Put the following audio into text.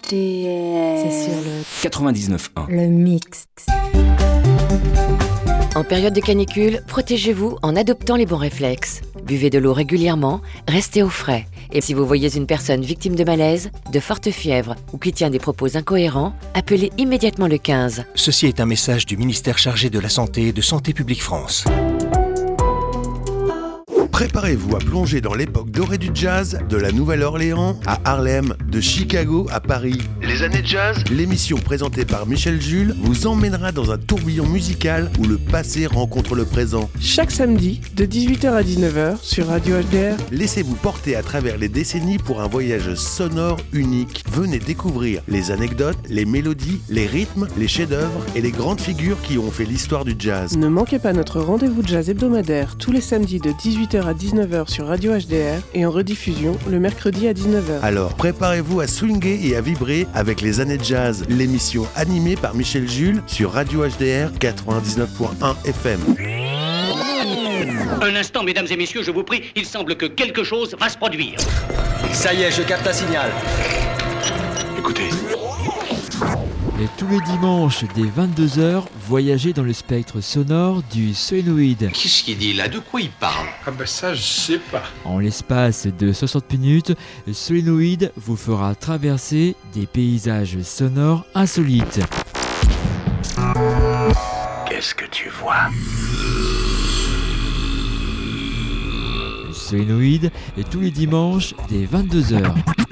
C'est sur le 99.1. Le mix. En période de canicule, protégez-vous en adoptant les bons réflexes. Buvez de l'eau régulièrement, restez au frais. Et si vous voyez une personne victime de malaise, de forte fièvre ou qui tient des propos incohérents, appelez immédiatement le 15. Ceci est un message du ministère chargé de la Santé et de Santé publique France. Préparez-vous à plonger dans l'époque dorée du jazz, de la Nouvelle-Orléans à Harlem, de Chicago à Paris. Les années jazz, l'émission présentée par Michel Jules vous emmènera dans un tourbillon musical où le passé rencontre le présent. Chaque samedi, de 18h à 19h sur Radio HDR. Laissez-vous porter à travers les décennies pour un voyage sonore unique. Venez découvrir les anecdotes, les mélodies, les rythmes, les chefs-d'œuvre et les grandes figures qui ont fait l'histoire du jazz. Ne manquez pas notre rendez-vous jazz hebdomadaire tous les samedis de 18h à 19h sur Radio HDR et en rediffusion le mercredi à 19h. Alors, préparez-vous à swinguer et à vibrer avec les années jazz, l'émission animée par Michel Jules sur Radio HDR 99.1 FM. Un instant, mesdames et messieurs, je vous prie, il semble que quelque chose va se produire. Ça y est, je capte un signal. Écoutez. Et tous les dimanches dès 22h, voyagez dans le spectre sonore du solénoïde. Qu'est-ce qu'il dit là? De quoi il parle? Ah ben ça, je sais pas. En l'espace de 60 minutes, le solénoïde vous fera traverser des paysages sonores insolites. Qu'est-ce que tu vois? Le solénoïde est tous les dimanches dès 22h.